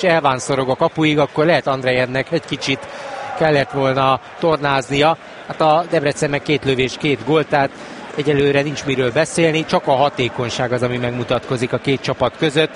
elvánszorog a kapuig, akkor lehet Andrejevnek egy kicsit kellett volna tornáznia. Hát a Debrecen meg 2 lövés, 2 gól, tehát egyelőre nincs miről beszélni, csak a hatékonyság az, ami megmutatkozik a két csapat között,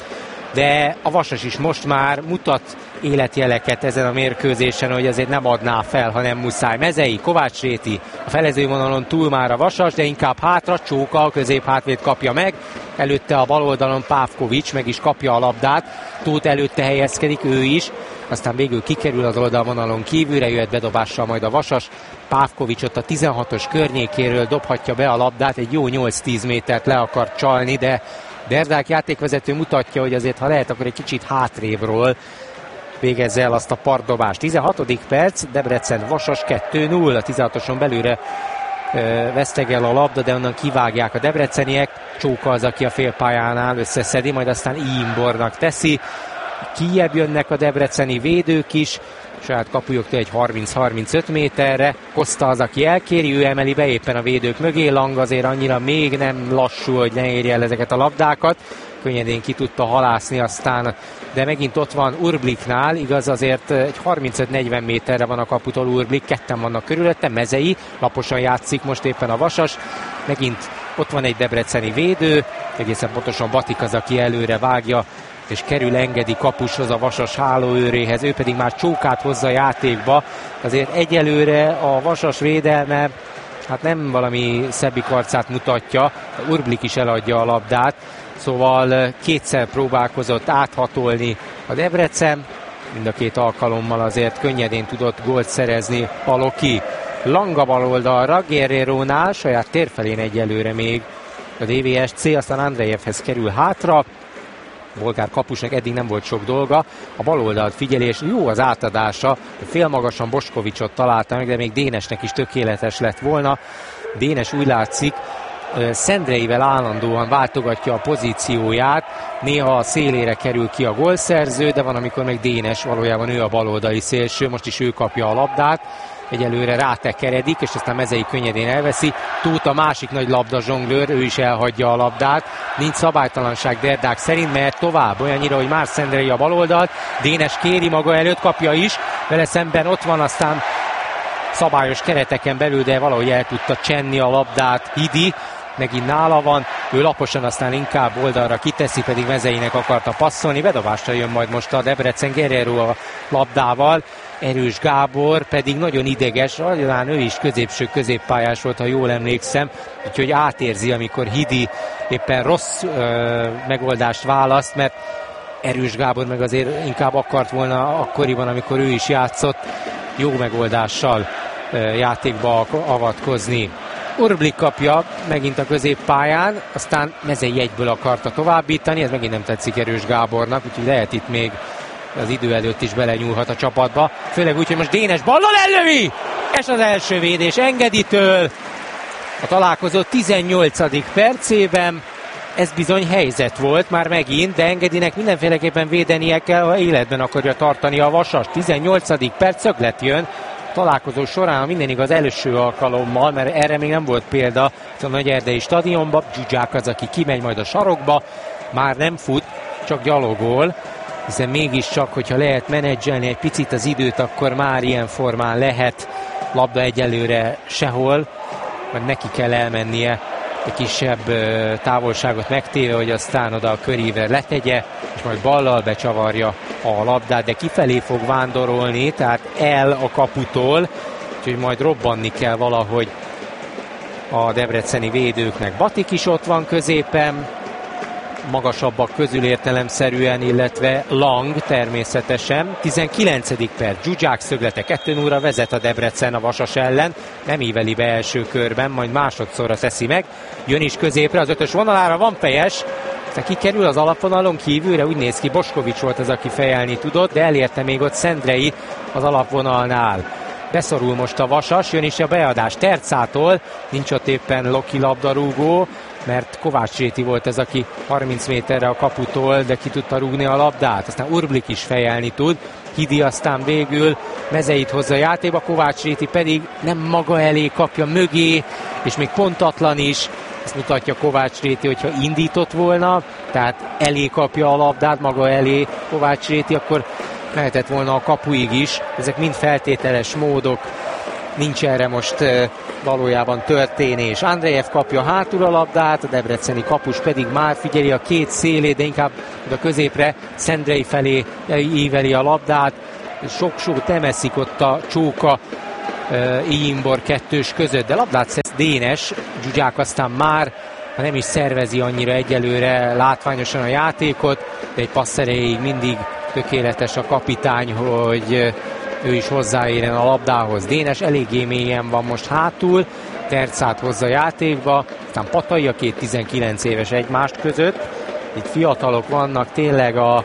de a Vasas is most már mutat életjeleket ezen a mérkőzésen, hogy azért nem adná fel, ha nem muszáj. Mezei, Kovács Réti, a felezővonalon túl már a Vasas, de inkább hátra, Csóka, a középhátvéd kapja meg, előtte a bal oldalon Pávkovics meg is kapja a labdát, Tóth előtte helyezkedik, ő is, aztán végül kikerül az oldalvonalon kívülre, jöhet bedobással majd a Vasas, Pávkovics ott a 16-os környékéről dobhatja be a labdát, egy jó 8-10 métert le akar csalni, de Derdák játékvezető mutatja, hogy azért ha lehet, akkor egy kicsit hátrébről végezze el azt a partdobást. 16. perc, Debrecen Vasas 2-0, a 16-oson belülre vesztegel a labda, de onnan kivágják a debreceniek. Csóka az, aki a félpályánál összeszedi, majd aztán Imbornak teszi. Kijjebb jönnek a debreceni védők is, saját kapujuktól egy 30-35 méterre. Koszta az, aki elkéri, ő emeli be éppen a védők mögé. Lang azért annyira még nem lassú, hogy ne érje el ezeket a labdákat. Könnyedén ki tudta halászni aztán, de megint ott van Urbliknál, igaz azért egy 35-40 méterre van a kaputól Urblik, ketten vannak körülötte, Mezei, laposan játszik most éppen a Vasas, megint ott van egy debreceni védő, egészen pontosan Batik az, aki előre vágja, és engedi kapushoz, a Vasas hálóőréhez, ő pedig már Csókát hozza játékba. Azért egyelőre a Vasas védelme hát nem valami szebbik arcát mutatja, Urblik is eladja a labdát, szóval kétszer próbálkozott áthatolni a Debrecen, mind a két alkalommal azért könnyedén tudott gólt szerezni Paloki. Langa bal oldalra, Guerrero-nál, saját térfelén egyelőre még a DVSC, aztán Andrejevhez kerül hátra. A bolgár kapusnak eddig nem volt sok dolga, a bal oldalt figyelés, jó az átadása, félmagasan Boskovicsot találta meg, de még Dénesnek is tökéletes lett volna. Dénes úgy látszik, Szendreivel állandóan váltogatja a pozícióját, néha a szélére kerül ki a gólszerző, de van, amikor meg Dénes, valójában ő a baloldali szélső, most is ő kapja a labdát, egyelőre rátekeredik, és aztán Mezei könnyedén elveszi. Tóth a másik nagy labda zsonglőr, ő is elhagyja a labdát. Nincs szabálytalanság Derdák szerint, mert tovább, olyannyira, hogy már Szendrei a baloldalt, Dénes kéri maga előtt, kapja is, vele szemben ott van aztán szabályos kereteken belül, de valahogy el tudta csenni a labdát Hidi, megint nála van, ő laposan aztán inkább oldalra kiteszi, pedig Mezeinek akarta passzolni, bedobásra jön majd most a Debrecen, Guerrero a labdával, Erős Gábor pedig nagyon ideges, talán ő is középső középpályás volt, ha jól emlékszem, úgyhogy átérzi, amikor Hidi éppen rossz megoldást választ, mert Erős Gábor meg azért inkább akart volna akkoriban, amikor ő is játszott, jó megoldással játékba avatkozni. Urblik kapja megint a középpályán, aztán Mezei egyből akarta továbbítani, ez megint nem tetszik Erős Gábornak, úgyhogy lehet itt még az idő előtt is belenyúlhat a csapatba. Főleg úgy, hogy most Dénes ballal ellövi! És az első védés Engeditől a találkozó 18. percében. Ez bizony helyzet volt már megint, de Engedinek mindenféleképpen védenie kell, ha életben akarja tartani a Vasas. 18. perc, szöglet jön. Találkozó során minden igaz első alkalommal, mert erre még nem volt példa a Nagyerdei stadionban. Zsuzsák az, aki kimegy majd a sarokba, már nem fut, csak gyalogol, hiszen mégiscsak, hogyha lehet menedzselni egy picit az időt, akkor már ilyen formán lehet, labda egyelőre sehol, mert neki kell elmennie egy kisebb távolságot megtéve, hogy aztán oda a körével letegye, és majd ballal becsavarja a labdát, de kifelé fog vándorolni, tehát el a kaputól, úgyhogy majd robbanni kell valahogy a debreceni védőknek. Batik is ott van középen, magasabbak közül értelemszerűen, illetve Lang természetesen. 19. perc, Zsuzsák szöglete, 2-0-ra vezet a Debrecen a Vasas ellen, nem íveli be első körben, majd másodszorra teszi meg, jön is középre, az 5-ös vonalára van fejes, aztán kikerül az alapvonalon kívülre, úgy néz ki, Boskovics volt az, aki fejelni tudott, de elérte még ott Szendrei az alapvonalnál. Beszorul most a Vasas, jön is a beadás Tercától, nincs ott éppen Loki labdarúgó, mert Kovács Réti volt ez, aki 30 méterre a kaputól, de ki tudta rúgni a labdát. Aztán Urblik is fejelni tud, Hidi aztán végül Mezeit hozza játékba, Kovács Réti pedig nem maga elé kapja mögé, és még pontatlan is, Ezt mutatja Kovács Réti, hogyha indított volna, tehát elé kapja a labdát, maga elé Kovács Réti, akkor mehetett volna a kapuig is. Ezek mind feltételes módok, nincs erre most valójában történés. Andrejev kapja hátul a labdát, a debreceni kapus pedig már figyeli a két szélét, de inkább a középre Szendrei felé íveli a labdát. Sok-sok temeszik ott a csóka Ijimbor kettős között, de labdát szerez Dénes, Zsuzsák aztán már nem is szervezi annyira egyelőre látványosan a játékot, de egy passz erejéig mindig tökéletes a kapitány, hogy ő is hozzáérjen a labdához. Dénes eléggé mélyen van most hátul, Tercát hozza játékba, aztán Patai, a két 19 éves egymást között. Itt fiatalok vannak tényleg a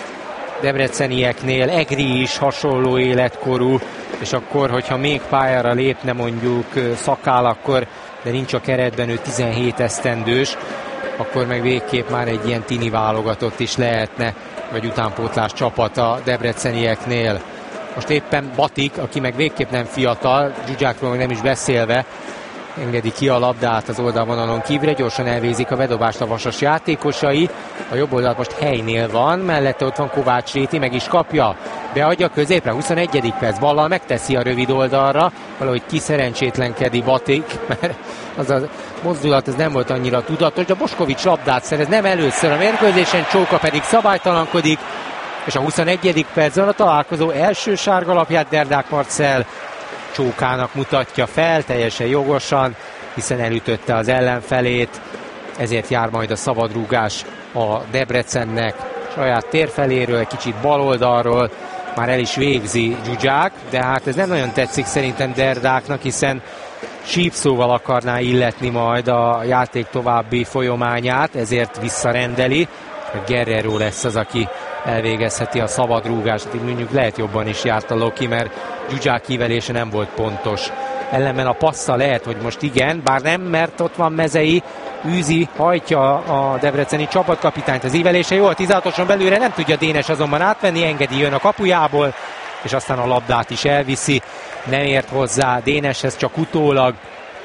debrecenieknél, Egri is hasonló életkorú, és akkor, hogyha még pályára lépne mondjuk Szakál, akkor, de nincs a keretben, ő 17 esztendős, akkor meg végképp már egy ilyen tini válogatott is lehetne, vagy utánpótlás csapat a debrecenieknél. Most éppen Batik, aki meg végképp nem fiatal, Zsuzsákról meg nem is beszélve, engedi ki a labdát az oldalvonalon kívülre, gyorsan elvégzik a bedobást a Vasas játékosai. A jobb oldalt most helynél van, mellette ott van Kovács Réti, meg is kapja. Beadja középre, 21. perc, ballal megteszi a rövid oldalra, valahogy kiszerencsétlenkedik Batik, mert az a mozdulat ez nem volt annyira tudatos, de Boskovics labdát szerez, nem először a mérkőzésen, Csóka pedig szabálytalankodik, és a 21. percben a találkozó első sárgalapját Derdák Marcell Csókának mutatja fel, teljesen jogosan, hiszen elütötte az ellenfelét, ezért jár majd a szabadrúgás a Debrecennek saját térfeléről, kicsit baloldalról, már el is végzi Zsuzsák, de hát ez nem nagyon tetszik szerintem Derdáknak, hiszen sípszóval akarná illetni majd a játék további folyamányát, ezért visszarendeli, Guerrero lesz az, aki elvégezheti a szabadrúgást. Így mondjuk lehet jobban is járt a Loki, mert Zsuzsák ívelése nem volt pontos. Ellenben a passza lehet, hogy most igen, bár nem, mert ott van Mezei, űzi, hajtja a debreceni csapatkapitányt. Az ívelése jó, a 16-oson belőle nem tudja Dénes azonban átvenni, engedi, jön a kapujából, és aztán a labdát is elviszi. Nem ért hozzá Déneshez, csak utólag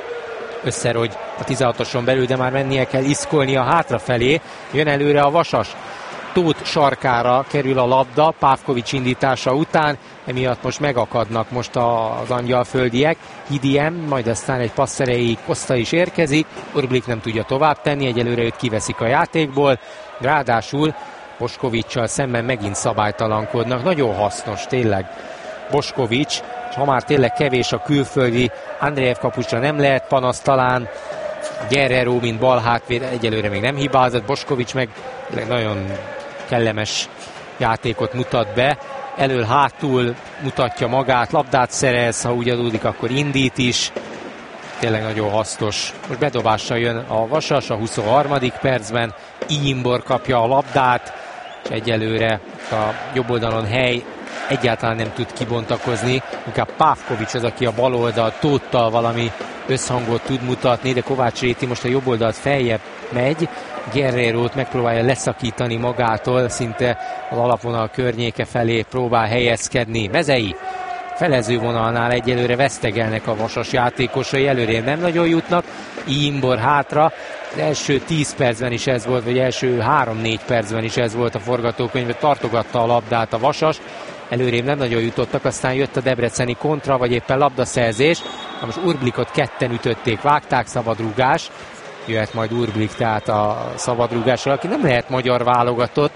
összerogy a 16-oson belül, de már mennie kell iszkolnia hátrafelé. Jön előre a Vasas. Tóth sarkára kerül a labda Pávkovics indítása után, emiatt most megakadnak most az angyalföldiek. Hidiem, majd aztán egy passz erejéig Koszta is érkezik, Urblik nem tudja tovább tenni, egyelőre őt kiveszik a játékból, ráadásul Boskoviccsal szemben megint szabálytalankodnak, nagyon hasznos tényleg Boskovics, és ha már tényleg kevés a külföldi, Andrejev kapusra nem lehet panasz talán, Guerrero, mint balhátvéd egyelőre még nem hibázott, Boskovics meg nagyon kellemes játékot mutat be, elől-hátul mutatja magát, labdát szerez, ha úgy adódik, akkor indít is, tényleg nagyon hasznos. Most bedobással jön a Vasas a 23. percben, Ijimbor kapja a labdát, és egyelőre a jobb oldalon Hely egyáltalán nem tud kibontakozni, inkább Pávkovics az, aki a bal oldal Tóttal valami összhangot tud mutatni, de Kovács Réti most a jobb oldalt feljebb megy, Guerrerót megpróbálja leszakítani magától, szinte az alapvonal környéke felé próbál helyezkedni. Mezei felezővonalnál egyelőre vesztegelnek a Vasas játékosai, előre nem nagyon jutnak, Ijimbor hátra, az első 10 percben is ez volt, vagy első 3-4 percben is ez volt a forgatókönyv, tartogatta a labdát a Vasas, előrébb nem nagyon jutottak, aztán jött a debreceni kontra, vagy éppen labdaszerzés, most Urblikot ketten ütötték, vágták, szabadrúgás, jöhet majd Urblik, tehát a szabadrúgásra, aki nem lehet magyar válogatott,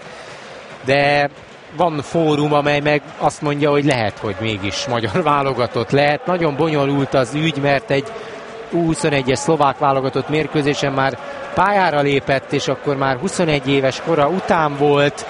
de van fórum, amely meg azt mondja, hogy lehet, hogy mégis magyar válogatott lehet. Nagyon bonyolult az ügy, mert egy U21-es szlovák válogatott mérkőzésen már pályára lépett, és akkor már 21 éves kora után volt.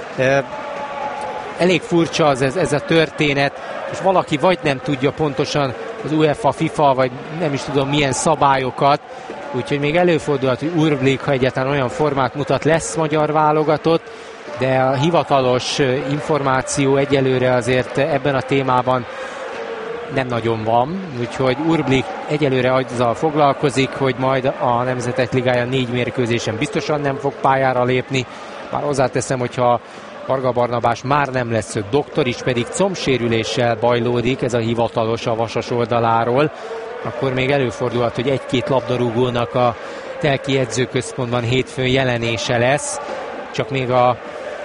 Elég furcsa ez a történet, és valaki vagy nem tudja pontosan az UEFA, FIFA, vagy nem is tudom milyen szabályokat, úgyhogy még előfordulhat, hogy Urblik, ha egyáltalán olyan formát mutat, lesz magyar válogatott, de a hivatalos információ egyelőre azért ebben a témában nem nagyon van, úgyhogy Urblik egyelőre azzal foglalkozik, hogy majd a Nemzetek Ligája 4 mérkőzésen biztosan nem fog pályára lépni. Már hozzáteszem, hogyha Varga Barnabás már nem lesz, Doktor is pedig combsérüléssel bajlódik, ez a hivatalos a Vasas oldaláról, akkor még előfordulhat, hogy egy-két labdarúgónak a Telki edzőközpontban hétfőn jelenése lesz, csak még a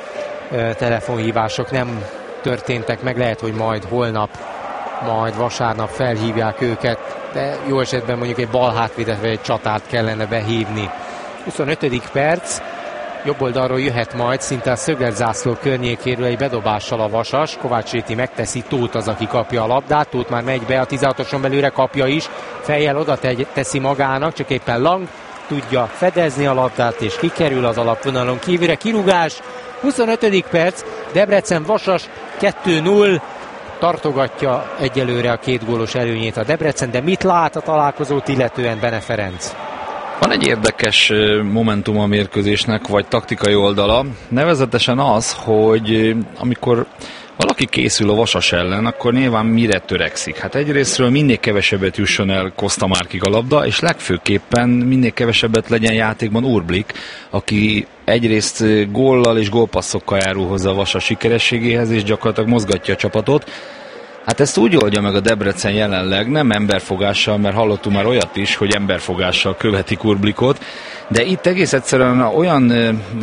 telefonhívások nem történtek meg, lehet, hogy majd holnap, majd vasárnap felhívják őket, de jó esetben mondjuk egy balhátvédet vagy egy csatárt kellene behívni. 25. perc, jobb oldalról jöhet majd szinte a szögletzászló környékéről egy bedobással a Vasas. Kovács Réti megteszi, Tóth az, aki kapja a labdát, Tóth már megy be, a 16-oson belőle kapja is, fejjel oda teszi magának, csak éppen Lang tudja fedezni a labdát, és kikerül az alapvonalon kívülre. Kirúgás, 25. perc, Debrecen Vasas 2-0, tartogatja egyelőre a 2 gólos előnyét a Debrecen, de mit lát a találkozót illetően Bene Ferenc? Van egy érdekes momentum a mérkőzésnek, vagy taktikai oldala, nevezetesen az, hogy amikor valaki készül a Vasas ellen, akkor nyilván mire törekszik? Hát egyrésztről minél kevesebbet jusson el Kosztamárkig a labda, és legfőképpen minél kevesebbet legyen játékban Urblik, aki egyrészt góllal és gólpasszokkal járul hozzá a Vasas sikerességéhez, és gyakorlatilag mozgatja a csapatot. Hát ezt úgy oldja meg a Debrecen jelenleg, nem emberfogással, mert hallottunk már olyat is, hogy emberfogással követik Urblikot, de itt egész egyszerűen olyan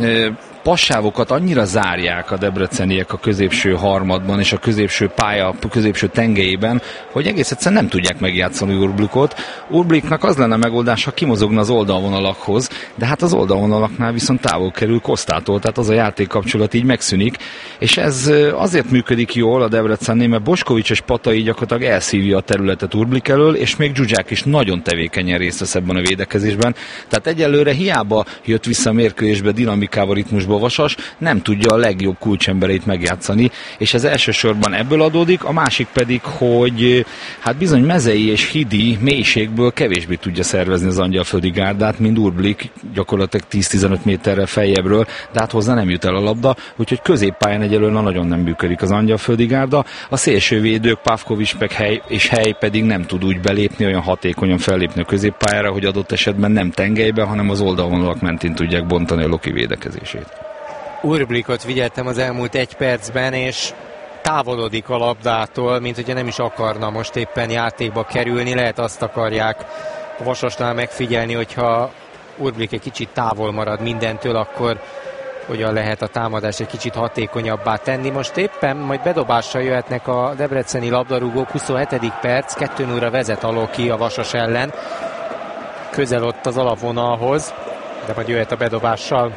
passávokat annyira zárják a debreceniek a középső harmadban és a középső pálya, a középső tengelyében, hogy egész egyszerűen nem tudják megjátszani Urblikot. Urbliknak az lenne megoldás, ha kimozogna az oldalvonalakhoz, de hát az oldalvonalaknál viszont távol kerül Kosztától, tehát az a játékkapcsolat így megszűnik, és ez azért működik jól a Debrecennél, mert Boskovics és Patai gyakorlatilag elszívja a területet Urblik elől, és még Zsuzsák is nagyon tevékenyen részt vesz ebben a védekezésben. Tehát egyelőre hiába jött vissza a mérkőzésbe dinamikával, ritmusba Vasas, nem tudja a legjobb kulcsembereit megjátszani, és ez elsősorban ebből adódik, a másik pedig, hogy hát bizony Mezei és Hidi mélységből kevésbé tudja szervezni az Angyalföldi gárdát, mint Urblik, gyakorlatilag 10-15 méterrel feljebbről, de hát hozzá nem jut el a labda, úgyhogy középpályán egyelőre nagyon nem működik az Angyalföldi gárda. A szélsővédők, Pavkovics és Hely pedig nem tud úgy belépni, olyan hatékonyan fellépni a középpályára, hogy adott esetben nem tengelybe, hanem az oldalvonalak mentén tudják bontani a Loki védekezését. Urblikot figyeltem az elmúlt 1 percben, és távolodik a labdától, mint hogyha nem is akarna most éppen játékba kerülni. Lehet azt akarják a Vasasnál megfigyelni, hogyha Urblik egy kicsit távol marad mindentől, akkor hogyan lehet a támadást egy kicsit hatékonyabbá tenni. Most éppen majd bedobással jöhetnek a debreceni labdarúgók. 27. perc, 2-0-ra vezet a Loki a Vasas ellen. Közel ott az alapvonalhoz, de majd jöhet a bedobással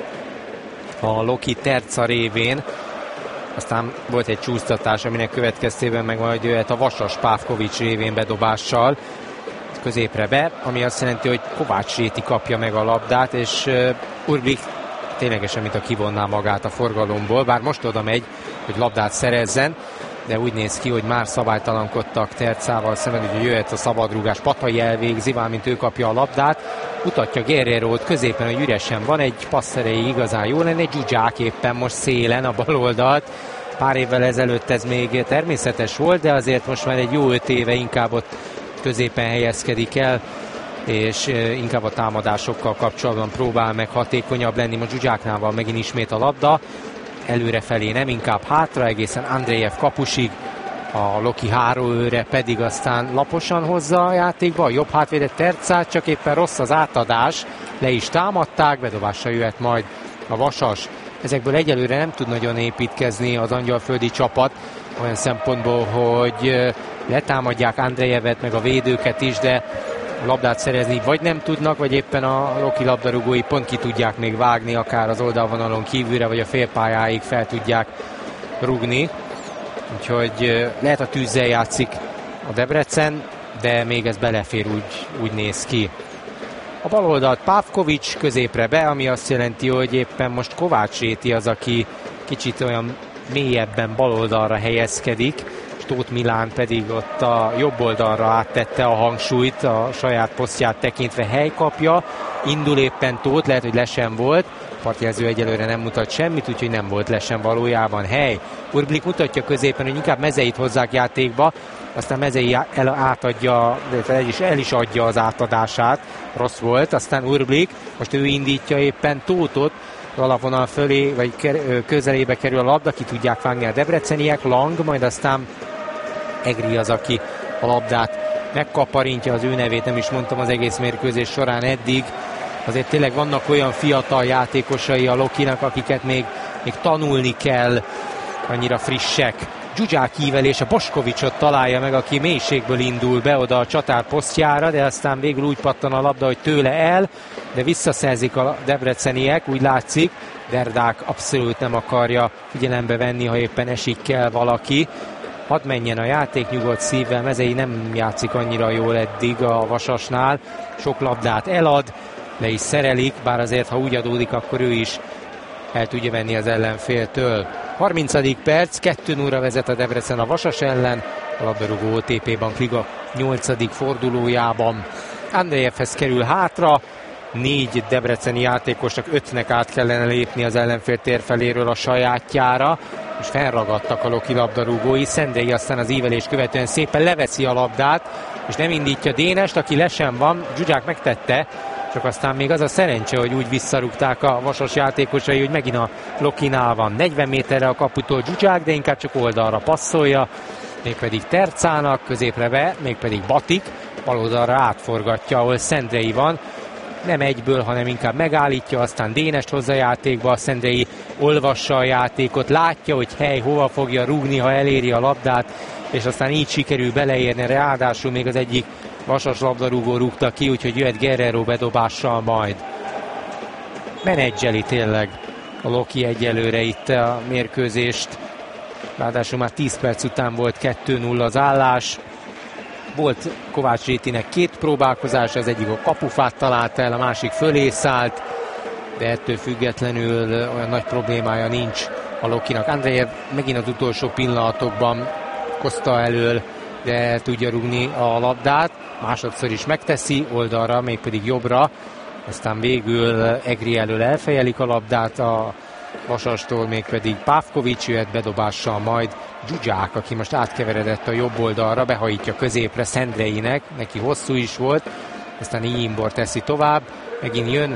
a Loki Terca révén. Aztán volt egy csúsztatás, aminek következtében meg majd jöhet a Vasas Pavkovics révén bedobással középre be, ami azt jelenti, hogy Kovács Réti kapja meg a labdát, és Urblik ténylegesen, mint a kivonná magát a forgalomból, bár most oda megy, hogy labdát szerezzen, de úgy néz ki, hogy már szabálytalankodtak Tercával szemben, hogy jöhet a szabadrúgás, Patai elvégzi, valamint ő kapja a labdát, mutatja Guerrero-t középen, hogy üresen van, egy passzerei igazán jó lenne, Zsuzsák éppen most szélen a bal oldalt. Pár évvel ezelőtt ez még természetes volt, de azért most már egy jó 5 éve inkább ott középen helyezkedik el, és inkább a támadásokkal kapcsolatban próbál meg hatékonyabb lenni. Most Zsuzsáknál van megint ismét a labda, előrefelé nem, inkább hátra, egészen Andrejev kapusig, a Loki háróőre pedig aztán laposan hozza a játékba, a jobb hátvédet Tercát, csak éppen rossz az átadás, le is támadták, bedobásra jöhet majd a Vasas. Ezekből egyelőre nem tud nagyon építkezni az angyalföldi csapat, olyan szempontból, hogy letámadják Andrejevet, meg a védőket is, de a labdát szerezni vagy nem tudnak, vagy éppen a Loki labdarúgói pont ki tudják még vágni, akár az oldalvonalon kívülre, vagy a félpályáig fel tudják rúgni. Úgyhogy lehet a tűzzel játszik a Debrecen, de még ez belefér, úgy néz ki. A bal oldalt Pavkovics középre be, ami azt jelenti, hogy éppen most Kovács Réti az, aki kicsit olyan mélyebben bal oldalra helyezkedik, Tóth Milán pedig ott a jobb oldalra áttette a hangsúlyt, a saját posztját tekintve. Hely kapja, indul éppen Tóth, lehet, hogy le sem volt, a partjelző egyelőre nem mutat semmit, úgyhogy nem volt le sem valójában Hely. Urblik mutatja középen, hogy inkább Mezeit hozzák játékba, aztán Mezei átadja, el is adja az átadását, rossz volt, aztán Urblik, most ő indítja éppen Tóthot, alapvonal fölé, vagy közelébe kerül a labda, ki tudják vágni a debreceniek, Lang, majd aztán Egri az, aki a labdát megkaparintja, az ő nevét nem is mondtam az egész mérkőzés során eddig, azért tényleg vannak olyan fiatal játékosai a Lokinak, akiket még tanulni kell, annyira frissek. Zsuzsák ívelése, Boskovicsot találja meg, aki mélységből indul be oda a csatár posztjára, de aztán végül úgy pattan a labda, hogy tőle el, de visszaszerzik a debreceniek, úgy látszik. Derdák abszolút nem akarja figyelembe venni, ha éppen esik kell valaki. Hadd menjen a játék nyugodt szívvel, Mezei nem játszik annyira jól eddig a Vasasnál, sok labdát elad, le is szerelik, bár azért, ha úgy adódik, akkor ő is el tudja venni az ellenféltől. 30. perc, 2-0-ra vezet a Debrecen a Vasas ellen, a labdarúgó OTP Bank Liga 8. fordulójában. Andrejevhez kerül hátra, 4 debreceni játékosnak 5-nek át kellene lépni az ellenfél térfeléről a sajátjára, és felragadtak a Loki labdarúgói. Szendrei aztán az ívelés követően szépen leveszi a labdát, és nem indítja Dénest, aki lesen van. Zsuzsák megtette, csak aztán még az a szerencse, hogy úgy visszarúgták a Vasas játékosai, hogy megint a Lokinál van. 40 méterre a kaputól Zsuzsák, de inkább csak oldalra passzolja, mégpedig Tercának, középre be, mégpedig Batik, baloldalra átforgatja, ahol Szendrei van. Nem egyből, hanem inkább megállítja, aztán Dénest hozza játékba, a Szendrei olvassa a játékot, látja, hogy hova fogja rúgni, ha eléri a labdát, és aztán így sikerül beleérni, ráadásul még az egyik Vasas labdarúgó rúgta ki, úgyhogy jöhet Guerrero bedobással majd. Menedzseli tényleg a Loki egyelőre itt a mérkőzést, ráadásul már 10 perc után volt 2-0 az állás. Volt Kovács Rétinek 2 próbálkozás, az egyik a kapufát találta el, a másik fölé szállt, de ettől függetlenül olyan nagy problémája nincs a Lokinak. Andrejev megint az utolsó pillanatokban Koszta elől, de tudja rúgni a labdát, másodszor is megteszi, oldalra, mégpedig jobbra, aztán végül Egri elől elfejelik a labdát a Vasastól, mégpedig Pávkovics jöhet bedobással, majd Zsuzsák, aki most átkeveredett a jobb oldalra, behajítja középre Szendreinek, neki hosszú is volt, aztán Iimbor teszi tovább, megint jön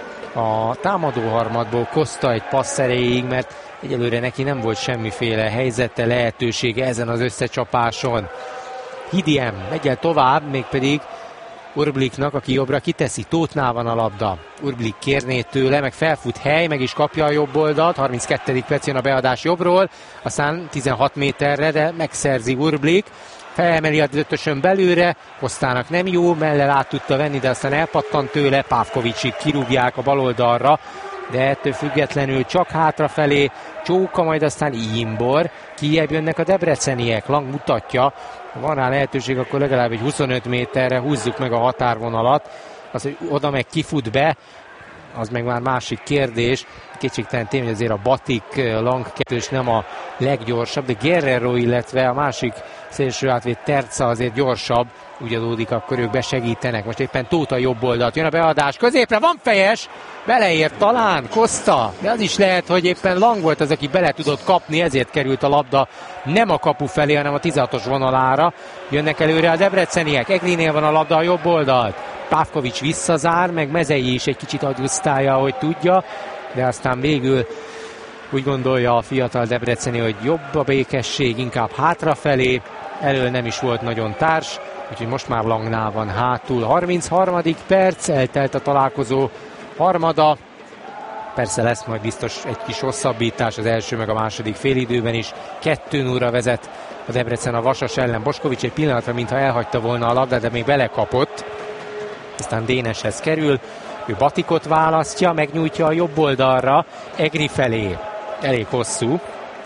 a támadó harmadból Koszta egy passz erejéig, mert egyelőre neki nem volt semmiféle helyzete, lehetősége ezen az összecsapáson. Hidiem megy el tovább, mégpedig Urbliknak, aki jobbra kiteszi, Tótnál van a labda. Urblik kérné tőle, meg felfut Hely, meg is kapja a jobb oldalt, 32. perc jön a beadás jobbról, aztán 16 méterre, de megszerzi Urblik, felemeli a ötösön belőle, Kosztának nem jó, mellel át tudta venni, de aztán elpattant tőle, Pávkovicsig kirúgják a baloldalra, de ettől függetlenül csak hátrafelé, Csóka, majd aztán Iimbor, kijebb jönnek a debreceniek, Lang mutatja, ha van rá lehetőség, akkor legalább egy 25 méterre húzzuk meg a határvonalat, az, hogy oda meg kifut be, az meg már másik kérdés, kétségtelen tény, hogy azért a Batik Lang kettős nem a leggyorsabb, de Guerrero, illetve a másik szélső átvéd Terca azért gyorsabb, úgy adódik, akkor ők besegítenek. Most éppen Tóta jobb oldalt, jön a beadás, középre van fejes, beleért talán Koszta, de az is lehet, hogy éppen Lang volt az, aki bele tudott kapni, ezért került a labda nem a kapu felé, hanem a 16-os vonalára. Jönnek előre a debreceniek, Egrinél van a labda a jobb oldalt, Pávkovics visszazár, meg Mezei is egy kicsit adjusztálja, ahogy tudja, de aztán végül úgy gondolja a fiatal debreceni, hogy jobb a békesség, inkább hátrafelé, elől nem is volt nagyon társ, úgyhogy most már Langnál van hátul. 33. perc, eltelt a találkozó harmada, persze lesz majd biztos egy kis hosszabbítás az első meg a második félidőben is. 2-0-ra vezet a Debrecen a Vasas ellen. Boskovics egy pillanatra, mintha elhagyta volna a labdát, de még belekapott, aztán Déneshez kerül, ő Batikot választja, megnyújtja a jobb oldalra, Egri felé, elég hosszú,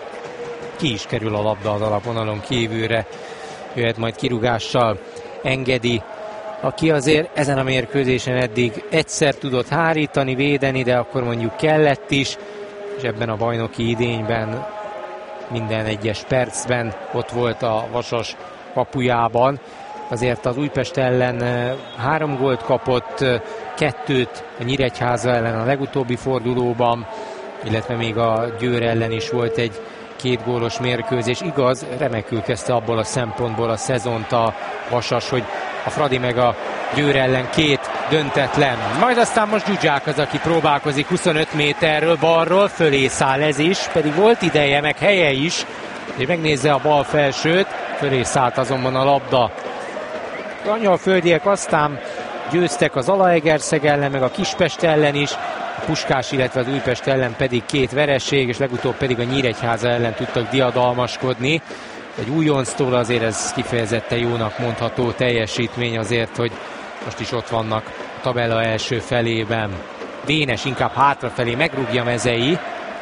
ki is kerül a labda az alapvonalon kívülre, jöhet majd kirúgással Engedi, aki azért ezen a mérkőzésen eddig egyszer tudott hárítani, védeni, de akkor mondjuk kellett is, és ebben a bajnoki idényben minden egyes percben ott volt a Vasas kapujában. Azért az Újpest ellen 3 gólt kapott, 2 a Nyíregyháza ellen a legutóbbi fordulóban, illetve még a Győr ellen is volt egy 2 gólos mérkőzés. Igaz, remekül kezdte abból a szempontból a szezont a Vasas, hogy a Fradi meg a Győr ellen 2 döntetlen. Majd aztán most Zsuzsák az, aki próbálkozik 25 méterről balról, fölé száll ez is, pedig volt ideje, meg helye is, és megnézze a bal felsőt, fölé szállt azonban a labda. Angyalföldiek aztán győztek az Zalaegerszeg ellen, meg a Kispest ellen is, a Puskás, illetve az Újpest ellen pedig 2 vereség, és legutóbb pedig a Nyíregyháza ellen tudtak diadalmaskodni. Egy újonctól azért ez kifejezetten jónak mondható teljesítmény azért, hogy most is ott vannak a tabella első felében. Dénes inkább hátrafelé megrúgja Mezei,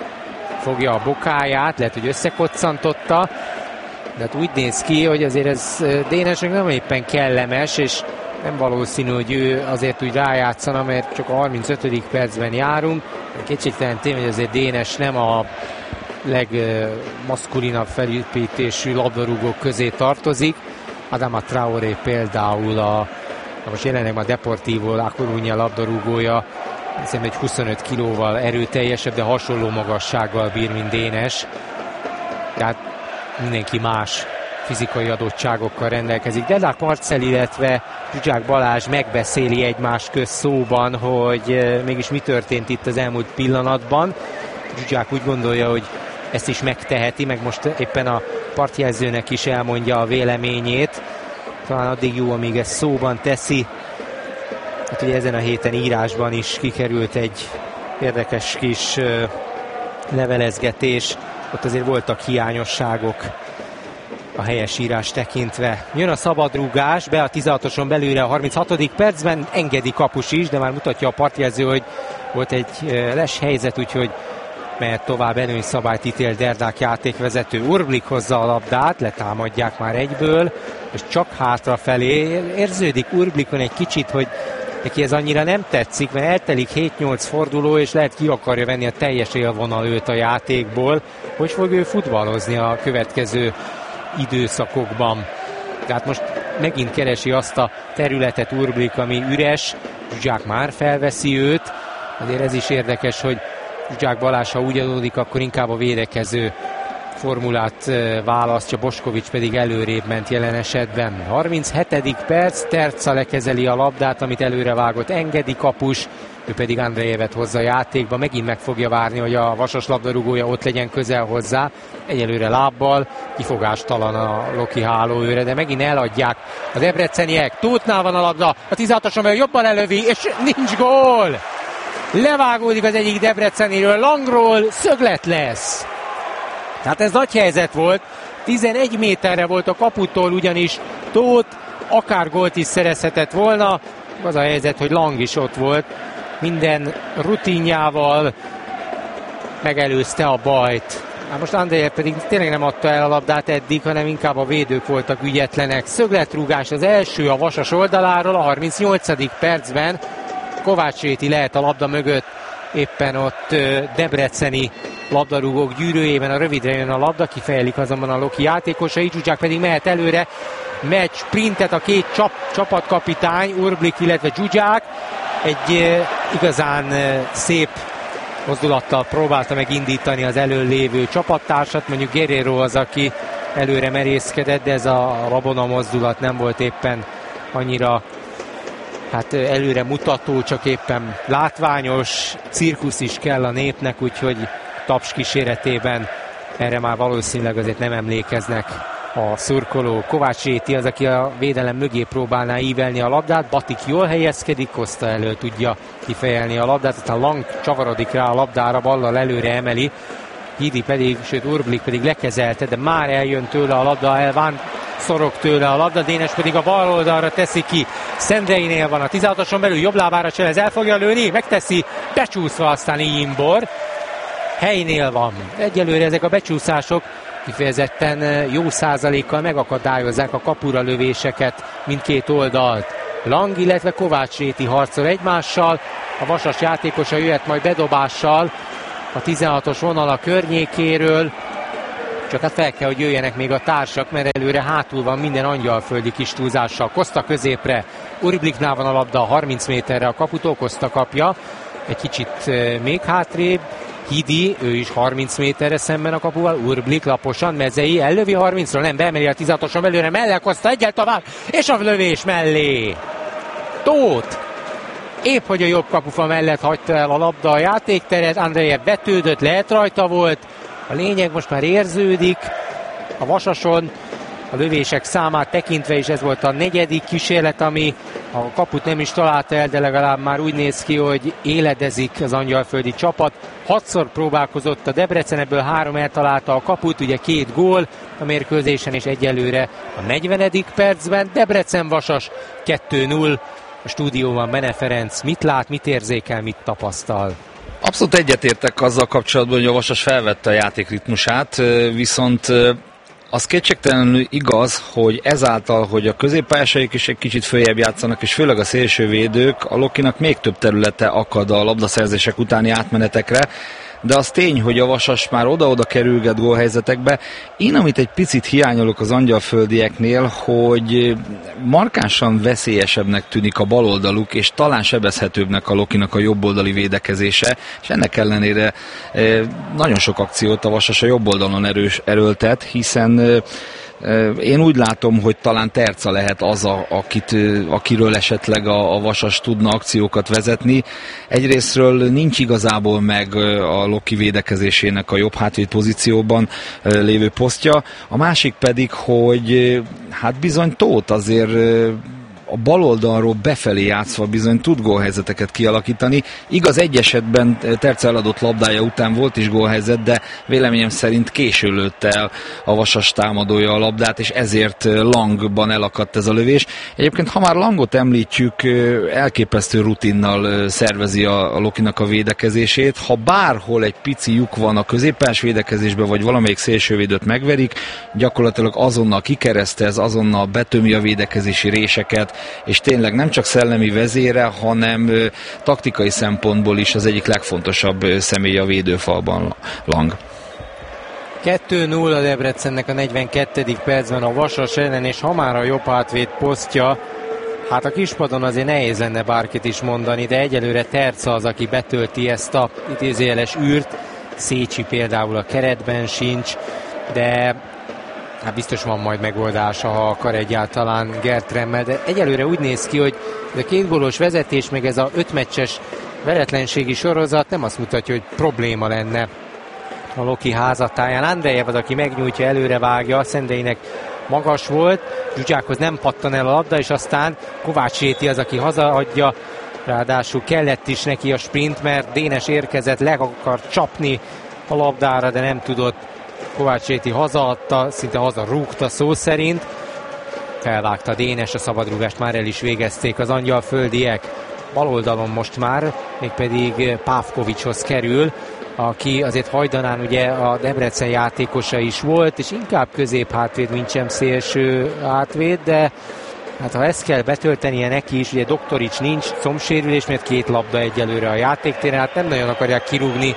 fogja a bokáját, lehet, hogy összekoccantotta, de hát úgy néz ki, hogy azért ez Dénesnek nem éppen kellemes, és nem valószínű, hogy ő azért úgy rájátszana, mert csak a 35. percben járunk. Kétségtelen tény, hogy azért Dénes nem a legmaszkulinabb felépítésű labdarúgók közé tartozik. Adama Traoré például most jelenleg a Deportivo La Coruña labdarúgója, hiszem egy 25 kilóval erőteljesebb, de hasonló magassággal bír, mint Dénes. Tehát mindenki más fizikai adottságokkal rendelkezik. Dellac Marcel, illetve Zsuzsák Balázs megbeszéli egymás közt szóban, hogy mégis mi történt itt az elmúlt pillanatban. Zsuzsák úgy gondolja, hogy ezt is megteheti, meg most éppen a partjelzőnek is elmondja a véleményét. Talán addig jó, amíg ezt szóban teszi. Hát ugye ezen a héten írásban is kikerült egy érdekes kis levelezgetés. Ott azért voltak hiányosságok a helyesírás tekintve. Jön a szabadrúgás, be a 16-oson belőle a 36. percben, engedi kapus is, de már mutatja a partjelző, hogy volt egy les helyzet, úgyhogy mehet tovább, előnyszabályt ítél Derdák játékvezető. Urblik hozza a labdát, letámadják már egyből, és csak hátrafelé. Érződik Urblikon egy kicsit, hogy neki ez annyira nem tetszik, mert eltelik 7-8 forduló, és lehet ki akarja venni a teljes élvonal őt a játékból. Hogy fog ő futballozni a következő időszakokban? Tehát most megint keresi azt a területet Urblik, ami üres. Zsuzsák már felveszi őt. Azért ez is érdekes, hogy Zsuzsák Balázs, ha úgy adódik, akkor inkább a védekező formulát választja, Boskovics pedig előrébb ment jelen esetben. 37. perc, Terca lekezeli a labdát, amit előre vágott, engedi kapus, ő pedig Andrejevet hozza a játékba, megint meg fogja várni, hogy a Vasas labdarúgója ott legyen közel hozzá, egyelőre lábbal, kifogástalan a Loki hálóőre, de megint eladják a debreceniek. Tótnál van a labda, a 16-oson belül jobban elővi, és nincs gól! Levágódik az egyik debreceniről, Langról szöglet lesz. Tehát ez nagy helyzet volt, 11 méterre volt a kaputól, ugyanis Tóth akár gólt is szerezhetett volna. Az a helyzet, hogy Lang is ott volt, minden rutinjával megelőzte a bajt. Most Andrejev pedig tényleg nem adta el a labdát eddig, hanem inkább a védők voltak ügyetlenek. Szögletrúgás az első a Vasas oldaláról a 38. percben. Kovács Réti lehet a labda mögött, éppen ott debreceni labdarúgók gyűrűjében, a rövidre jön a labda, kifejelik azonban a Loki játékosai, Zsuzsák pedig mehet előre, megy sprintet a két csapatkapitány, Urblik, illetve Zsuzsák. Egy igazán szép mozdulattal próbálta megindítani az előlévő csapattársat, mondjuk Guerrero az, aki előre merészkedett, de ez a Rabona mozdulat nem volt éppen annyira előre mutató, csak éppen látványos, cirkusz is kell a népnek, úgyhogy taps kíséretében erre már valószínűleg azért nem emlékeznek a szurkoló. Kovács Réti az, aki a védelem mögé próbálná ívelni a labdát, Batik jól helyezkedik, Koszta elől tudja kifejelni a labdát, aztán Lang csavarodik rá a labdára, ballal előre emeli, Hidi pedig, sőt Urblik pedig lekezelte, de már eljön tőle a labda, elván szorog tőle a labda, Dénes pedig a bal oldalra teszi ki. Szendreinél van a 16-oson belül, jobb lábára cselez, el fogja lőni, megteszi, becsúszva aztán Imbor. Helynél van. Egyelőre ezek a becsúszások kifejezetten jó százalékkal megakadályozzák a kapura lövéseket mindkét oldalt. Lang, illetve Kovács Réti harcol egymással, a Vasas játékosa jöhet majd bedobással a 16-os vonala környékéről, csak hát fel kell, hogy jöjjenek még a társak, mert előre hátul van minden angyalföldi kis túlzással. Koszta középre, Urbliknál van a labda, 30 méterre a kaputól, Koszta kapja, egy kicsit még hátrébb, Hidi, ő is 30 méterre szemben a kapuval, Urblik laposan, Mezei ellövi 30-ról, nem beemeli a 16-oson belőle, mellé Koszta egyel tovább, és a lövés mellé. Tóth épp hogy a jobb kapufa mellett hagyta el a labda a játékteret, Andrejev vetődött, lehet rajta volt, a lényeg most már érződik a Vasason, a lövések számát tekintve is ez volt a negyedik kísérlet, ami A kaput nem is találta el, de legalább már úgy néz ki, hogy éledezik az angyalföldi csapat. 6-szor próbálkozott a Debrecen, ebből 3 eltalálta a kaput, ugye 2 gól a mérkőzésen, és egyelőre a 40. percben Debrecen-Vasas 2-0. A stúdióban Bene Ferenc mit lát, mit érzékel, mit tapasztal? Abszolút egyetértek azzal kapcsolatban, hogy a Vasas felvette a játékritmusát, viszont az kétségtelenül igaz, hogy ezáltal, hogy a középpályasaik is egy kicsit följebb játszanak, és főleg a szélsővédők, a Lokinak még több területe akad a labdaszerzések utáni átmenetekre, de az tény, hogy a Vasas már oda-oda kerülget gólhelyzetekbe. Én, amit egy picit hiányolok az angyalföldieknél, hogy markánsan veszélyesebbnek tűnik a baloldaluk, és talán sebezhetőbbnek a Lokinak a jobboldali védekezése, és ennek ellenére nagyon sok akciót a Vasas a jobboldalon erőltet, hiszen én úgy látom, hogy talán Terca lehet az, akiről esetleg a Vasas tudna akciókat vezetni. Egyrésztről nincs igazából meg a Loki védekezésének a jobb hátvéd pozícióban lévő posztja. A másik pedig, hogy hát bizony Tóth azért a baloldalról befelé játszva bizony tud gólhelyzeteket kialakítani. Igaz, egy esetben Terca eladott labdája után volt is gólhelyzet, de véleményem szerint késő lőtte el a Vasas támadója a labdát, és ezért Langban elakadt ez a lövés. Egyébként, ha már Langot említjük, elképesztő rutinnal szervezi a Lokinak a védekezését. Ha bárhol egy pici lyuk van a középpályás védekezésben, vagy valamelyik szélsővédőt megverik, gyakorlatilag azonnal kikeresztez, azonnal betömi a védekezési réseket, és tényleg nem csak szellemi vezére, hanem taktikai szempontból is az egyik legfontosabb személy a védőfalban Lang. 2-0 a Debrecennek a 42. percben a Vasas ellen, és ha már a jobb hátvéd posztja, hát a kispadon azért nehéz lenne bárkit is mondani, de egyelőre Terca az, aki betölti ezt a idézőjeles űrt. Szécsi például a keretben sincs, de hát biztos van majd megoldása, ha akar egyáltalán Gert Remmel, de egyelőre úgy néz ki, hogy ez a 2 gólos vezetés, meg ez a 5 meccses veretlenségi sorozat nem azt mutatja, hogy probléma lenne a Loki házatáján. Andrejev az, aki megnyújtja, előre vágja, Szendeinek magas volt, Zsuzsákhoz nem pattan el a labda, és aztán Kovács Réti az, aki hazaadja, ráadásul kellett is neki a sprint, mert Dénes érkezett, le akart csapni a labdára, de nem tudott. Kovács Réti hazaadta, szinte hazarúgta szó szerint. Felvágta Dénes, a szabadrúgást már el is végezték az angyalföldiek. Baloldalon most már, mégpedig Pávkovicshoz kerül, aki azért hajdanán ugye a Debrecen játékosa is volt, és inkább középhátvéd, mint sem szélső hátvéd, de hát ha ezt kell betöltenie neki is, ugye Doktorics nincs, combsérülés, mert 2 labda egyelőre a játéktéren, hát nem nagyon akarják kirúgni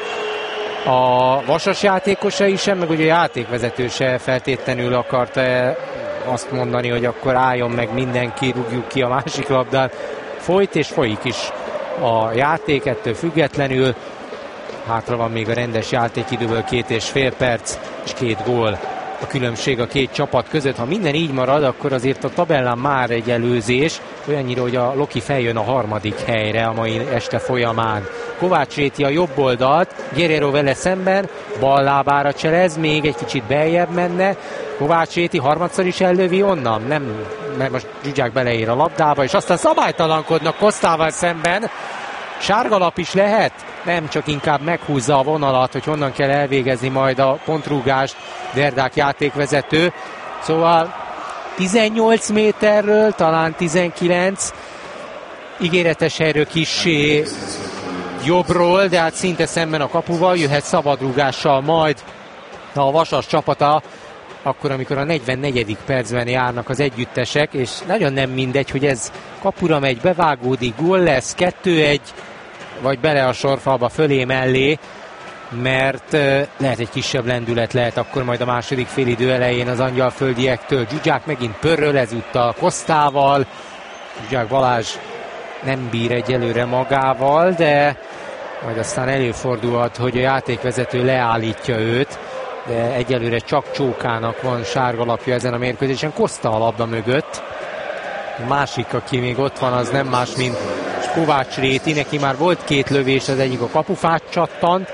a Vasas játékosai sem, meg ugye a játékvezető se feltétlenül akarta azt mondani, hogy akkor álljon meg mindenki, rúgjuk ki a másik labdát. Folyt és folyik is a játék, ettől függetlenül. Hátra van még a rendes játékidőből 2,5 perc és 2 gól. A különbség a 2 csapat között. Ha minden így marad, akkor azért a tabellán már egy előzés, olyannyira, hogy a Loki feljön a 3. helyre a mai este folyamán. Kovács Réti a jobb oldalt, Guerrero vele szemben, bal lábára cselez, még egy kicsit beljebb menne. Kovács Réti harmadszor is ellövi onnan, nem, mert most Zsuzsák beleér a labdába, és aztán szabálytalankodnak Kosztával szemben. Sárgalap is lehet? Nem, csak inkább meghúzza a vonalat, hogy honnan kell elvégezni majd a pontrúgást Derdák játékvezető. Szóval 18 méterről, talán 19, ígéretes helyről kissé jobbról, de hát szinte szemben a kapuval, jöhet szabadrúgással majd a Vasas csapata, akkor, amikor a 44. percben járnak az együttesek, és nagyon nem mindegy, hogy ez kapura megy, bevágódik, gól lesz, 2-1, vagy bele a sorfalba fölé mellé, mert lehet egy kisebb lendület, lehet akkor majd a második félidő elején az angyalföldiektől. Zsuzsák megint pöröl, ezúttal Kosztával. Zsuzsák Balázs nem bír egyelőre magával, de majd aztán előfordulhat, hogy a játékvezető leállítja őt, de egyelőre csak Csókának van sárgalapja ezen a mérkőzésen. Koszta a labda mögött. A másik, aki még ott van, az nem más, mint Kovács Réti. Neki már volt 2 lövés, az egyik a kapufát csattant,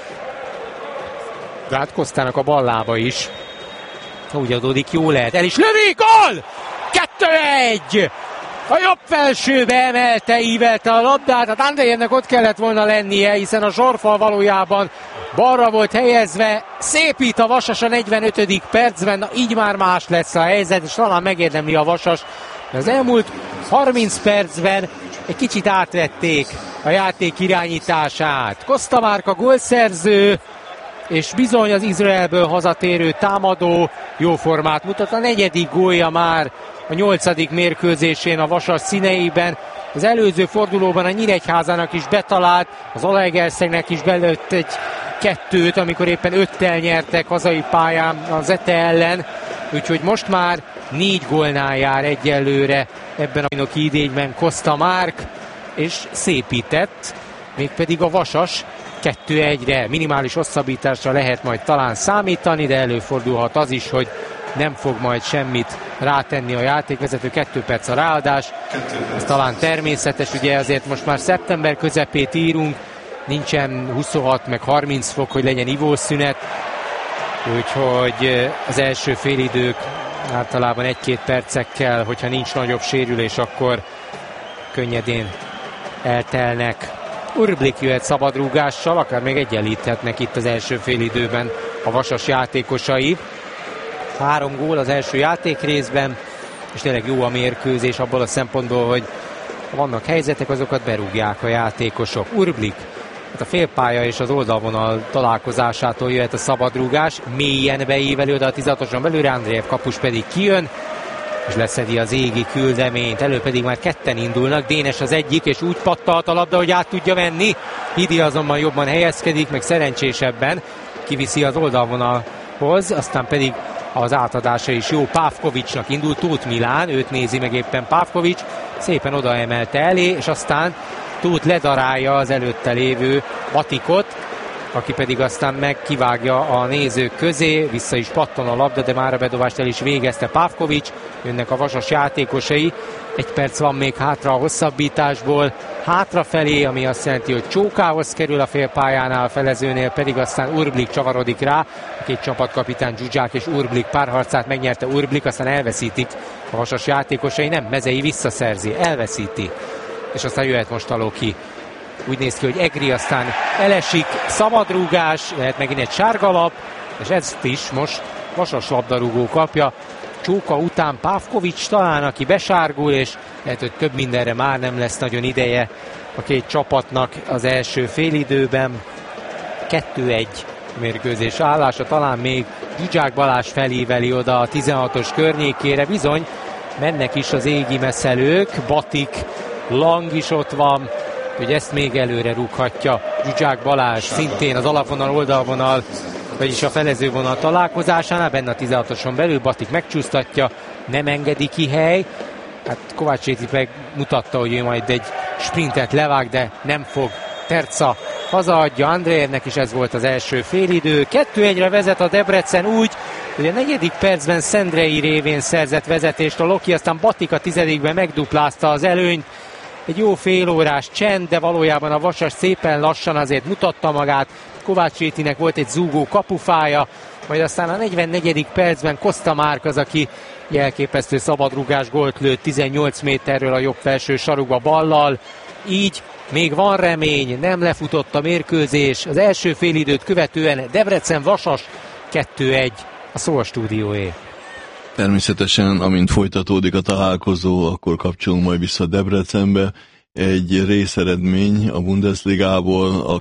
de hát Kosztának a bal lába is. Úgy adódik, jó lehet. El is lövi, gól! 2-1! A jobb felsőbe emelte, ívelte a labdát, hát Andrejevnek ott kellett volna lennie, hiszen a zsarfal valójában balra volt helyezve. Szépít a Vasas a 45. percben, na így már más lesz a helyzet, és talán megérdemli a Vasas. Az elmúlt 30 percben egy kicsit átvették a játék irányítását. Kostamárka gólszerző, és bizony az Izraelből hazatérő támadó jó formát mutat. A 4. gólja már a 8. mérkőzésén a Vasas színeiben. Az előző fordulóban a Nyíregyházának is betalált, az Zalaegerszegnek is belőtt egy 2-t, amikor éppen 5-tel nyertek hazai pályán az ETE ellen. Úgyhogy most már 4 gólnál jár egyelőre ebben a bajnoki idényben Kostamárk, és szépített, mégpedig a Vasas 2-1-re, minimális hosszabbításra lehet majd talán számítani, de előfordulhat az is, hogy nem fog majd semmit rátenni a játékvezető. 2 perc a ráadás, ez talán természetes, ugye azért most már szeptember közepét írunk, nincsen 26 meg 30 fok, hogy legyen ivószünet, úgyhogy az első félidők általában 1-2 percekkel, hogyha nincs nagyobb sérülés, akkor könnyedén eltelnek. Urblik jöhet szabadrúgással, akár még egyenlíthetnek itt az első félidőben a Vasas játékosai. 3 gól az első játékrészben, és tényleg jó a mérkőzés abból a szempontból, hogy vannak helyzetek, azokat berúgják a játékosok. Urblik, hát a félpálya és az oldalvonal találkozásától jöhet a szabadrúgás, mélyen beíveli oda a 16-oson belőle, Andrejev kapus pedig kijön, és leszedi az égi küldeményt, elő pedig már ketten indulnak, Dénes az egyik, és úgy pattalt a labda, hogy át tudja venni, Hidi azonban jobban helyezkedik, meg szerencsésebben kiviszi az oldalvonalhoz, aztán pedig az átadása is jó, Pávkovicsnak indult, Tóth Milán, őt nézi meg éppen Pávkovics, szépen odaemelte elé, és aztán Tóth ledarálja az előtte lévő Batikot, aki pedig aztán megkivágja a nézők közé, vissza is pattan a labda, de már a bedobást el is végezte Pávkovics, jönnek a Vasas játékosai, 1 perc van még hátra a hosszabbításból, hátrafelé, ami azt jelenti, hogy csókához kerül a félpályánál, a felezőnél pedig aztán Urblik csavarodik rá, a 2 csapatkapitán Zsuzsák és Urblik párharcát megnyerte Urblik, aztán elveszítik a Vasas játékosai, nem, Mezei visszaszerzi, elveszíti, és aztán jöhet most Aloki. Úgy néz ki, hogy Egri aztán elesik, szabadrúgás, lehet megint egy sárgalap, és ezt is most Vasas labdarúgó kapja. Csóka után Pávkovics talán, aki besárgul, és lehet, hogy több mindenre már nem lesz nagyon ideje a 2 csapatnak az első félidőben. 2-1 mérkőzés állása, talán még Zsuzsák Balázs felíveli oda a 16-os környékére, bizony mennek is az égi messzelők, Batik, Lang is ott van, hogy ezt még előre rúghatja Zsuzsák Balázs, szintén az alapvonal, oldalvonal, vagyis a felezővonal találkozásánál, benne a 16-oson belül, Batik megcsúsztatja, nem engedi ki hely, hát Kovács Réti meg mutatta, hogy ő majd egy sprintet levág, de nem fog, Terca hazaadja Andrejevnek, és ez volt az első félidő. 2-1-re vezet a Debrecen úgy, hogy a 4. percben Szendrei révén szerzett vezetést a Loki, aztán Batik a 10-ben megduplázta az előnyt. Egy jó félórás csend, de valójában a Vasas szépen lassan azért mutatta magát. Kovács Rétinek volt egy zúgó kapufája, majd aztán a 44. percben Kostamárk az, aki elképesztő szabadrúgás gólt lőtt 18 méterről a jobb felső sarokba ballal. Így még van remény, nem lefutott a mérkőzés. Az első félidőt követően Debrecen-Vasas 2-1 a Szól stúdióé. Természetesen, amint folytatódik a találkozó, akkor kapcsolunk majd vissza Debrecenbe. Egy részeredmény a Bundesligából, a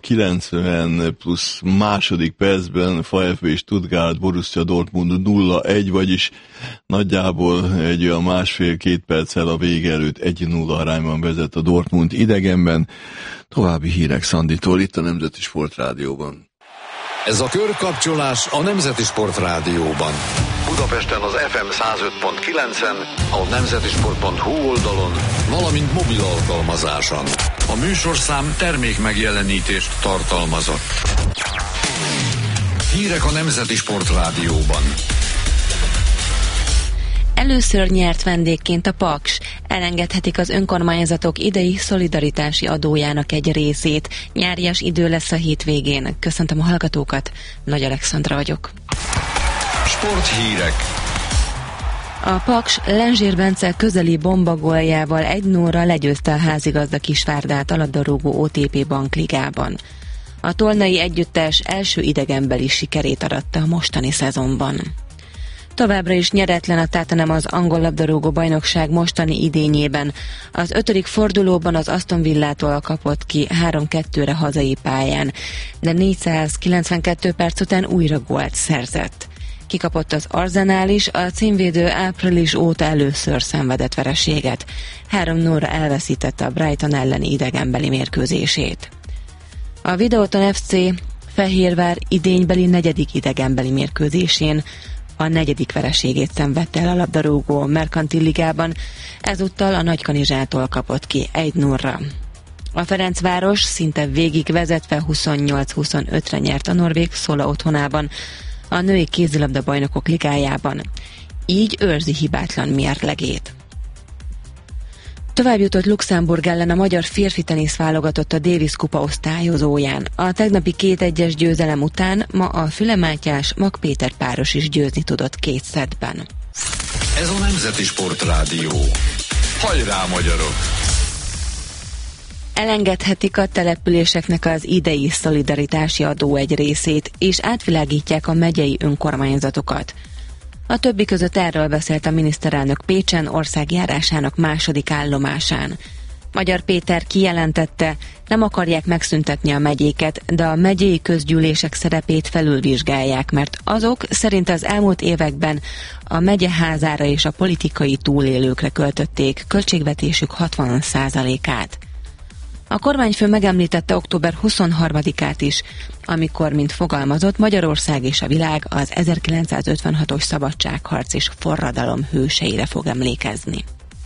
90 plusz második percben VfB Stuttgart Borussia Dortmund 0-1, vagyis nagyjából egy olyan 1,5-2 perccel a vége előtt 1-0 arányban vezet a Dortmund idegenben. További hírek Szanditól itt a Nemzeti Sportrádióban. Ez a körkapcsolás a Nemzeti Sportrádióban. Budapesten az FM 105.9-en, a nemzetisport.hu oldalon, valamint mobil alkalmazáson. A műsorszám termék megjelenítést tartalmazott. Hírek a Nemzeti Sportrádióban. Először nyert vendégként a Paks. Elengedhetik az önkormányzatok idei szolidaritási adójának egy részét. Nyárias idő lesz a hétvégén. Köszöntöm a hallgatókat, Nagy Alexandra vagyok. Sporthírek. A Paks Lenzsér Bence közeli bombagóljával 1-0-ra legyőzte a házigazda Kisvárdát a labdarúgó OTP bankligában. A tolnai együttes első idegenbeli sikerét aratta a mostani szezonban. Továbbra is nyeretlen a Tottenham az angol labdarúgó bajnokság mostani idényében. Az 5. fordulóban az Aston Villától kapott ki 3-2-re hazai pályán, de 492 perc után újra gólt szerzett. Kikapott az Arsenal is, a címvédő április óta először szenvedett vereséget. 3-0-ra elveszítette a Brighton elleni idegenbeli mérkőzését. A Videoton FC Fehérvár idénybeli 4. idegenbeli mérkőzésén a 4. vereségét szenvedte el a labdarúgó Merkantil Ligában, ezúttal a Nagykanizsától kapott ki 1-0-ra. A Ferencváros szinte végig vezetve 28-25-re nyert a norvég Szola otthonában, a női kézilabda bajnokok ligájában. Így őrzi hibátlan mérlegét. Tovább jutott Luxemburg ellen a magyar férfi teniszválogatott a Davis kupa osztályozóján. A tegnapi 2-1-es győzelem után ma a Füle Mátyás Mag Péter páros is győzni tudott 2 szettben. Ez a Nemzeti Sportrádió. Hajrá, magyarok! Elengedhetik a településeknek az idei szolidaritási adó egy részét, és átvilágítják a megyei önkormányzatokat. A többi között erről beszélt a miniszterelnök Pécsen országjárásának 2. állomásán. Magyar Péter kijelentette, nem akarják megszüntetni a megyéket, de a megyei közgyűlések szerepét felülvizsgálják, mert azok szerint az elmúlt években a megyeházára és a politikai túlélőkre költötték költségvetésük 60%-át. A kormányfő megemlítette október 23-át is, amikor, mint fogalmazott, Magyarország és a világ az 1956-os szabadságharc és forradalom hőseire fog emlékezni.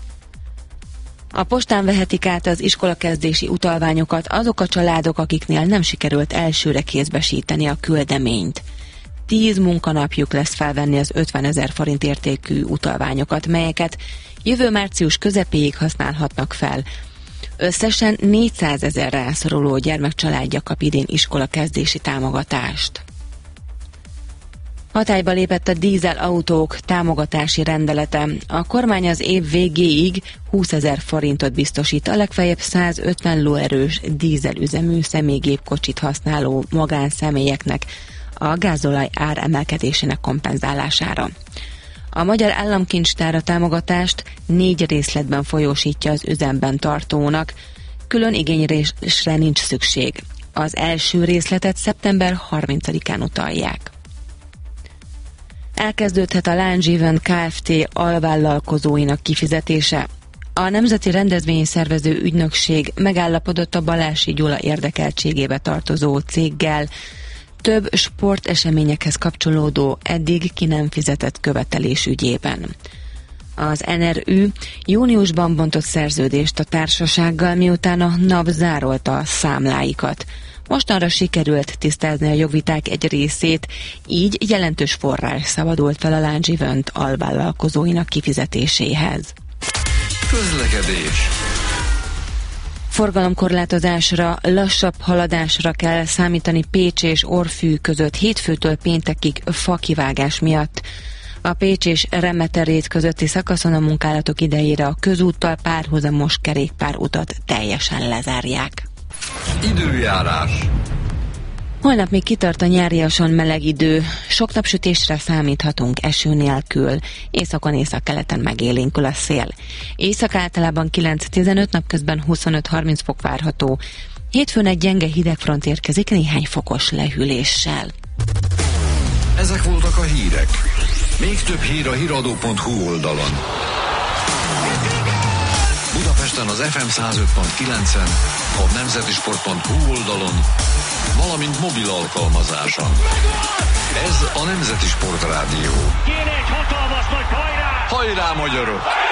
A postán vehetik át az iskolakezdési utalványokat azok a családok, akiknél nem sikerült elsőre kézbesíteni a küldeményt. 10 munkanapjuk lesz felvenni az 50 000 forint értékű utalványokat, melyeket jövő március közepéig használhatnak fel. Összesen 400 000 rászoruló gyermekcsaládja kap idén iskolakezdési támogatást. Hatályba lépett a dízelautók támogatási rendelete. A kormány az év végéig 20 000 forintot biztosít a legfeljebb 150 lóerős dízelüzemű személygépkocsit használó magánszemélyeknek a gázolaj ár emelkedésének kompenzálására. A Magyar Államkincstár a támogatást 4 részletben folyósítja az üzemben tartónak, külön igénylésre nincs szükség. Az első részletet szeptember 30-án utalják. Elkezdődhet a Lounge Event Kft. Alvállalkozóinak kifizetése. A Nemzeti Rendezvényszervező Ügynökség megállapodott a Balási Gyula érdekeltségébe tartozó céggel, több sporteseményekhez kapcsolódó, eddig ki nem fizetett követelés ügyében. Az NRÜ júniusban bontott szerződést a társasággal, miután a NAV zárolta a számláikat. Mostanra sikerült tisztázni a jogviták egy részét, így jelentős forrás szabadult fel a Lounge Event alvállalkozóinak kifizetéséhez. Közlekedés. Forgalomkorlátozásra, lassabb haladásra kell számítani Pécs és Orfű között hétfőtől péntekig fakivágás miatt. A Pécs és Remeterét közötti szakaszon a munkálatok idejére a közúttal párhuzamos kerékpárutat teljesen lezárják. Időjárás. Holnap még kitart a nyáriasan meleg idő, sok napsütésre számíthatunk eső nélkül, északon északkeleten megélénkül a szél. Észak általában 9-15, napközben 25-30 fok várható. Hétfőn egy gyenge hidegfront érkezik néhány fokos lehűléssel. Ezek voltak a hírek. Még több hír a hiradó.hu oldalon. Budapesten az FM 105.9-en, a nemzetisport.hu oldalon, valamint mobil alkalmazáson. Ez a Nemzeti Sportrádió. Kéne egy hatalmas nagy hajrá! Hajrá, magyarok!